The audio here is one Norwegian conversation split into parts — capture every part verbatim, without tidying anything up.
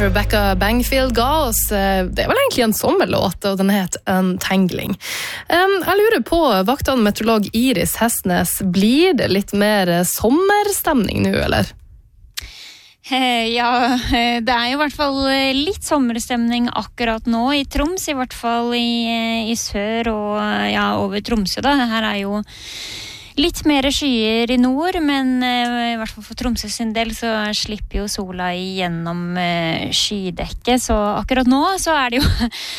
Rebecca Bangfield ga oss, det er vel egentlig en sommerlåt, og den het Untangling. Jeg lurer på, vaktene meteorolog Iris Hestnes, blir det litt mer sommerstemning nå, eller? Ja, det er jo i hvert fall litt sommerstemning akkurat nå i Troms, i hvert fall i, i sør og ja, over Tromsø da. Her er jo litt mer skyer i nord, men i hvert fall for Tromsø sin del så slipper jo sola igjennom skydekket, så akkurat nå så er det jo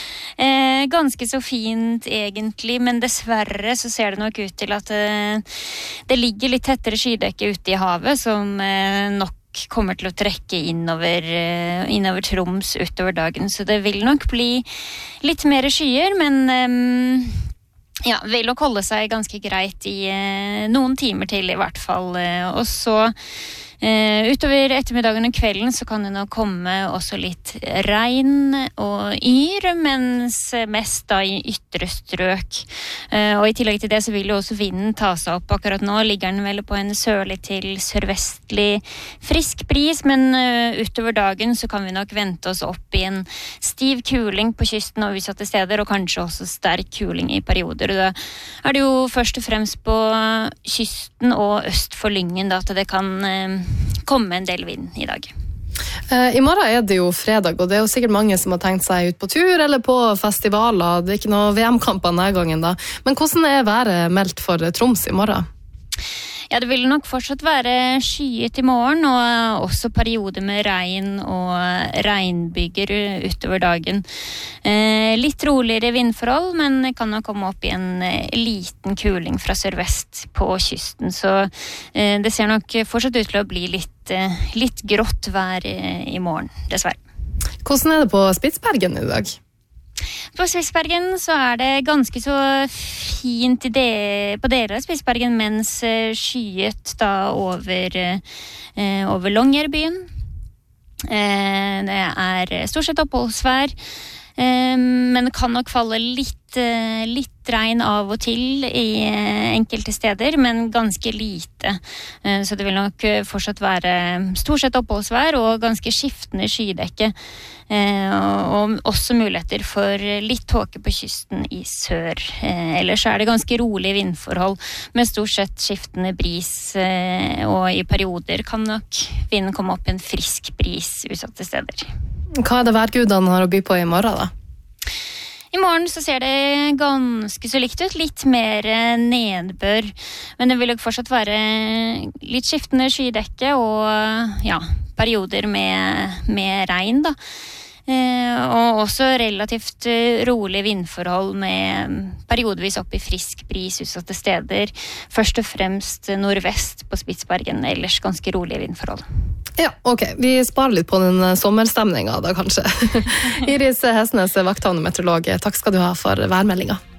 eh, ganske så fint egentlig, men dessverre så ser det nok ut til at eh, det ligger litt tettere skydekke ute i havet, som eh, nok kommer til å trekke innover, uh, innover Troms utover dagen, så det vil nok bli litt mer skyer, men um, ja, vil nok holde seg ganske greit i uh, noen timer til i hvert fall, uh, og så uh, utover ettermiddagen og kvelden så kan det nok komme også litt regn og yr, mens mest da i ytre strøk. Uh, og i tillegg til det så vil jo også vinden ta seg opp. Akkurat nå ligger den vel på en sørlig til sørvestlig frisk bris, men uh, utover dagen så kan vi nok vente oss opp i en stiv kuling på kysten og utsatte steder, og kanskje også sterk kuling i perioder. Og da er det jo først og fremst på kysten og øst for Lyngen da, at det kan uh, komme en del vind i dag. I morgen er det jo fredag, og det er jo sikkert mange som har tenkt seg ut på tur eller på festivaler. Det er ikke noe V M-kamp denne gangen da. Men hvordan er været meldt for Troms i morgen? Ja, det vil nok fortsatt være skyet i morgen, og også perioder med regn og regnbyger utover dagen. Eh, litt roligere vindforhold, men det kan nok komme opp i en liten kuling fra sørvest på kysten, så eh, det ser nok fortsatt ut til å bli litt, eh, litt grått vær i morgen, dessverre. Hvordan er det på Spitsbergen i dag? På Spitsbergen så er det ganske så fint i det, på deler av Spitsbergen, mens skyet da over, eh, over Longyearbyen. Eh, det er stort sett oppholdsvær, eh, men det kan nok falle litt, eh, litt regn av og til i enkelte steder, men ganske lite. Eh, så det vil nok fortsatt være stort sett oppholdsvær og ganske skiftende skydekke. Eh, og også muligheter for litt tåke på kysten i sør. Eh, ellers er det ganske rolig vindforhold med stort sett skiftende bris, eh, og i perioder kan nok vinden komme opp en frisk bris utsatte steder. Hva er det værgudene har å by på i morgen da? I morgen så ser det ganske så likt ut, litt mer nedbør, men det vil jo fortsatt være litt skiftende skydekke og ja, perioder med, med regn da. Eh, og også relativt rolig vindforhold med periodevis opp i frisk bris utsatte steder, først og fremst nordvest på Spitsbergen, ellers ganske rolig vindforhold. Ja, ok. Vi sparer litt på den sommerstemningen da, kanskje. Iris Hestnes, vakthavende meteorolog, takk skal du ha for værmeldingen.